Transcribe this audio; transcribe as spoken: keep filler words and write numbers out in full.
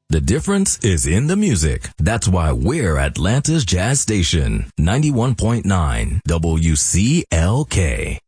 The difference is in the music. That's why we're Atlanta's Jazz Station, ninety-one point nine W C L K.